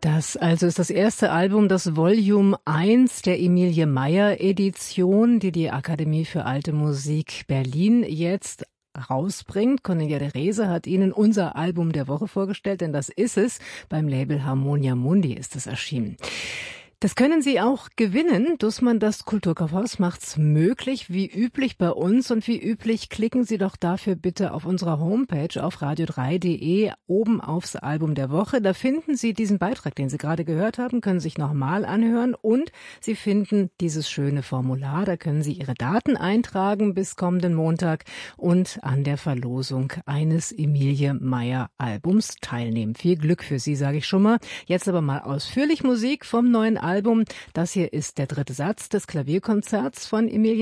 Das also ist das erste Album, das Volume 1 der Emilie Meier Edition, die die Akademie für Alte Musik Berlin jetzt rausbringt. Cornelia de Reze hat Ihnen unser Album der Woche vorgestellt, denn das ist es. Beim Label Harmonia Mundi ist es erschienen. Das können Sie auch gewinnen. Dussmann, das Kulturkaufhaus, macht's möglich, wie üblich bei uns. Und wie üblich klicken Sie doch dafür bitte auf unserer Homepage auf radio3.de oben aufs Album der Woche. Da finden Sie diesen Beitrag, den Sie gerade gehört haben, können sich nochmal anhören. Und Sie finden dieses schöne Formular. Da können Sie Ihre Daten eintragen bis kommenden Montag und an der Verlosung eines Emilie Meier Albums teilnehmen. Viel Glück für Sie, sage ich schon mal. Jetzt aber mal ausführlich Musik vom neuen Album. Das hier ist der dritte Satz des Klavierkonzerts von Emilie